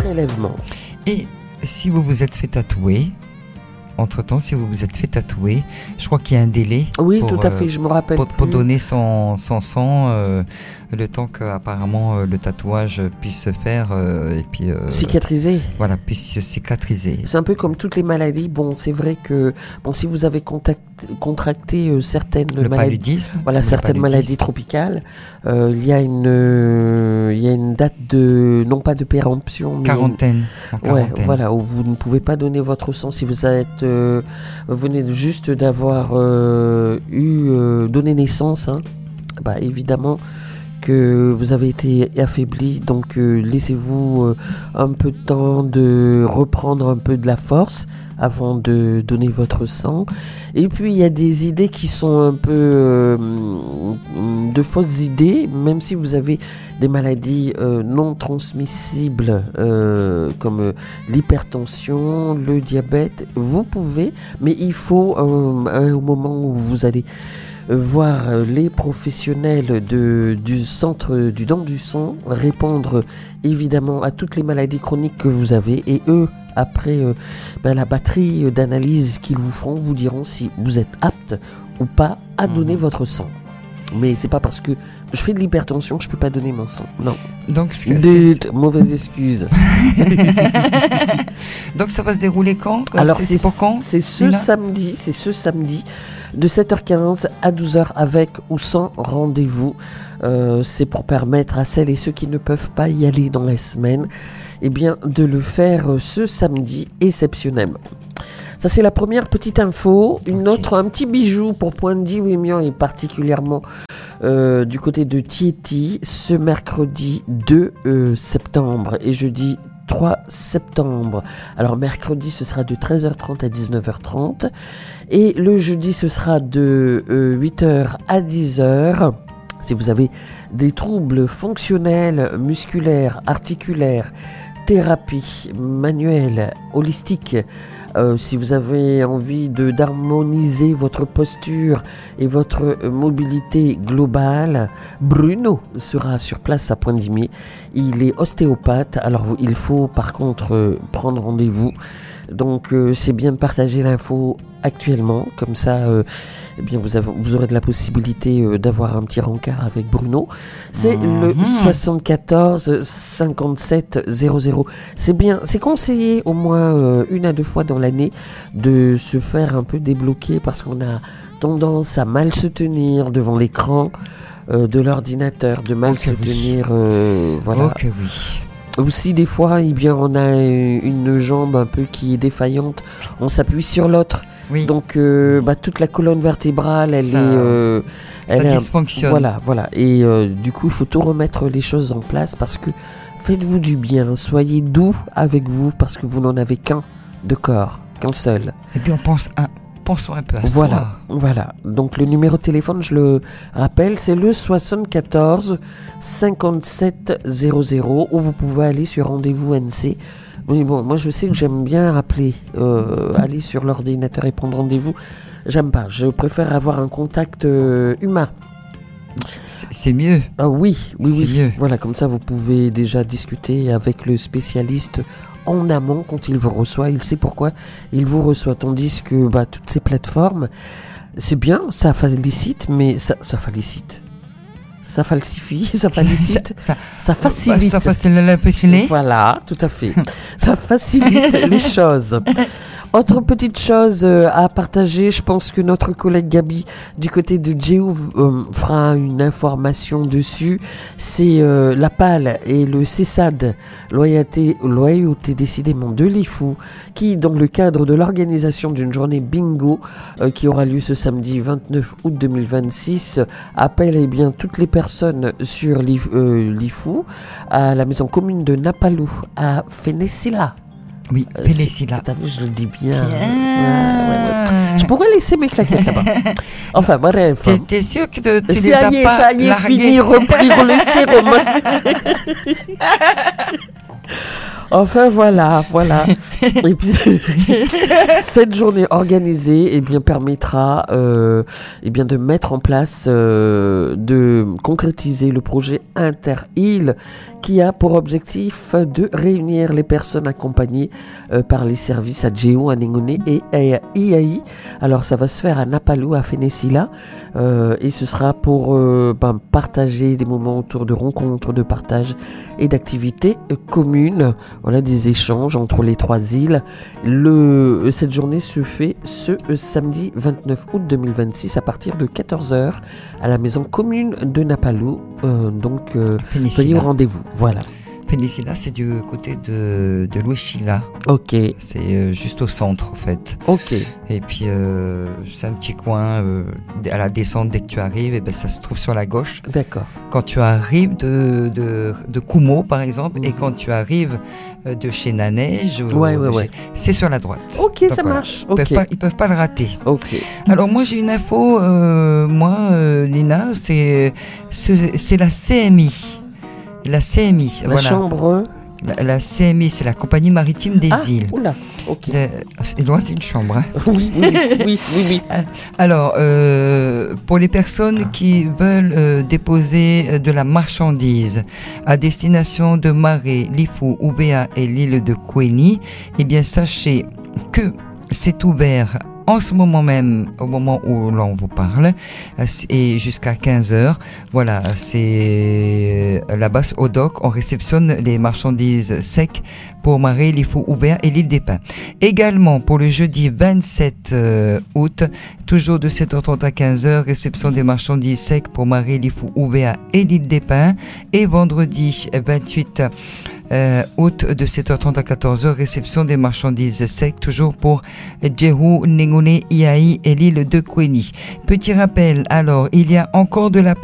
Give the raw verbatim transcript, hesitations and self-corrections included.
prélèvement. Et si vous vous êtes fait tatouer, entre-temps, si vous vous êtes fait tatouer, je crois qu'il y a un délai. Oui, pour, tout à fait, je me rappelle pour, plus. pour donner son, son sang, euh, le temps qu'apparemment euh, le tatouage puisse se faire euh, et puis euh, cicatriser. Voilà, puisse se cicatriser. C'est un peu comme toutes les maladies. Bon, c'est vrai que bon, si vous avez contact, contracté euh, certaines le maladies, paludisme, voilà, le certaines paludisme. maladies tropicales, euh, il y a une, euh, il y a une date de, non pas de péremption, mais quarantaine. En quarantaine. Ouais, voilà, où vous ne pouvez pas donner votre sang si vous êtes, euh, vous venez juste d'avoir euh, eu euh, donné naissance, hein, bah évidemment que vous avez été affaibli, donc euh, laissez-vous euh, un peu de temps de reprendre un peu de la force avant de donner votre sang. Et puis il y a des idées qui sont un peu euh, de fausses idées, même si vous avez des maladies euh, non transmissibles euh, comme euh, l'hypertension, le diabète, vous pouvez, mais il faut un, un moment où vous allez voir les professionnels de, du centre du don du sang répondre évidemment à toutes les maladies chroniques que vous avez, et eux après euh, ben, la batterie d'analyses qu'ils vous feront vous diront si vous êtes apte ou pas à donner mmh. votre sang. Mais c'est pas parce que je fais de l'hypertension que je peux pas donner mon sang. Non. Donc ce que c'est mauvaise excuse. Donc ça va se dérouler quand? Alors c'est, c'est, c'est pour quand? C'est ce samedi, c'est ce samedi de sept heures quinze à douze heures avec ou sans rendez-vous. Euh, c'est pour permettre à celles et ceux qui ne peuvent pas y aller dans la semaine, eh bien de le faire ce samedi exceptionnellement. Ça c'est la première petite info. Une okay. autre, un petit bijou pour Pointe-Dieu-Wémian et particulièrement euh, du côté de Thiéty ce mercredi deux septembre et jeudi trois septembre. Alors mercredi ce sera de treize heures trente à dix-neuf heures trente et le jeudi ce sera de euh, huit heures à dix heures. Si vous avez des troubles fonctionnels, musculaires, articulaires, thérapie manuelle, holistique, Euh, si vous avez envie de d'harmoniser votre posture et votre mobilité globale, Bruno sera sur place à Pointe-Dimier. Il est ostéopathe, alors il faut par contre euh, prendre rendez-vous. Donc euh, c'est bien de partager l'info actuellement, comme ça euh, eh bien vous, avez, vous aurez de la possibilité euh, d'avoir un petit rencard avec Bruno. C'est mmh. le soixante-quatorze cinquante-sept zéro zéro. C'est bien, c'est conseillé au moins euh, une à deux fois dans l'année de se faire un peu débloquer parce qu'on a tendance à mal se tenir devant l'écran euh, de l'ordinateur, de mal okay, se oui. tenir, euh, voilà. Ok, oui. Aussi des fois, eh bien, on a une jambe un peu qui est défaillante, on s'appuie sur l'autre, oui. donc euh, bah, toute la colonne vertébrale, elle ça, est, euh, ça elle dysfonctionne. Est, voilà, voilà, et euh, du coup, il faut tout remettre les choses en place parce que faites-vous du bien, soyez doux avec vous parce que vous n'en avez qu'un de corps, qu'un seul. Et puis on pense à Pensons un peu à voilà, soi. Voilà. Donc le numéro de téléphone, je le rappelle, c'est le soixante-quatorze cinquante-sept zéro zéro où vous pouvez aller sur Rendez-vous N C. Mais bon, moi je sais que j'aime bien rappeler, euh, aller sur l'ordinateur et prendre rendez-vous. J'aime pas. Je préfère avoir un contact euh, humain. C'est, c'est mieux. Ah oui, oui, c'est oui. mieux. Voilà, comme ça vous pouvez déjà discuter avec le spécialiste en amont quand il vous reçoit, il sait pourquoi il vous reçoit, tandis que bah, toutes ces plateformes, c'est bien, ça félicite, mais ça, ça félicite, ça falsifie, ça félicite, ça, ça, ça facilite, ça facilite, voilà, tout à fait, ça facilite les choses. Autre petite chose euh, à partager, je pense que notre collègue Gabi du côté de Géo euh, fera une information dessus. C'est euh, la P A L et le C E S A D, loyauté, loyauté décidément de l'I F O, qui dans le cadre de l'organisation d'une journée bingo euh, qui aura lieu ce samedi vingt-neuf août deux mille vingt-six, appelle eh bien toutes les personnes sur l'I F, euh, l'I F O à la maison commune de Napalou à Fénécilla. Oui, Fénécilla. T'as vu, je le dis bien. Ouais, ouais, ouais. Je pourrais laisser mes claquettes là-bas. Enfin, bref. T'es, t'es sûr que tu ça les as y est, pas ça y est, fini, repris, relaissé, remonté. Enfin voilà, voilà. Et puis cette journée organisée, eh bien permettra, euh, eh bien de mettre en place, euh, de concrétiser le projet Inter-Île, qui a pour objectif de réunir les personnes accompagnées euh, par les services à Djéou, à Ningone et à Iai. Alors ça va se faire à Napalou, à Fénécila, euh, et ce sera pour euh, ben, partager des moments autour de rencontres, de partage et d'activités euh, communes. Voilà, des échanges entre les trois îles. Le, cette journée se fait ce euh, samedi vingt-neuf août deux mille vingt-six à partir de quatorze heures à la maison commune de Napalou. Euh, donc euh, soyez au rendez-vous. Voilà. Fénécila, c'est du côté de, de Louéchila. Ok. C'est euh, juste au centre, en fait. Ok. Et puis, euh, c'est un petit coin, euh, à la descente, dès que tu arrives, et ben, ça se trouve sur la gauche. D'accord. Quand tu arrives de, de, de Koumo, par exemple, mmh. et quand tu arrives de chez Naneige, ouais, ouais, chez... ouais. c'est sur la droite. Ok, donc, ça voilà. marche. Ils okay. peuvent pas, ils peuvent pas le rater. Ok. Alors, moi, j'ai une info, euh, moi, euh, Lina, c'est, c'est, c'est la C M I. La C M I, la voilà. chambre. La, la C M I, c'est la compagnie maritime des ah, îles. Oula, ok. Le, c'est loin d'une chambre. Hein. Oui, oui, oui, oui, oui. Alors, euh, pour les personnes qui veulent euh, déposer de la marchandise à destination de Maré, Lifou, Oubéa et l'île de Kouéni, eh bien, sachez que c'est ouvert en ce moment même, au moment où l'on vous parle, et jusqu'à quinze heures. Voilà, c'est là-bas au dock, on réceptionne les marchandises secs pour Maré, Lifou, Oubéa et l'île des Pins. Également, pour le jeudi vingt-sept août, toujours de sept heures trente à quinze heures, réception des marchandises secs pour Maré, Lifou, Oubéa et l'île des Pins. Et vendredi vingt-huit Euh, août de sept heures trente à quatorze heures, réception des marchandises secs, toujours pour Djéou, Ningone, Iai et l'île de Kouéni. Petit rappel, alors, il y a encore de la place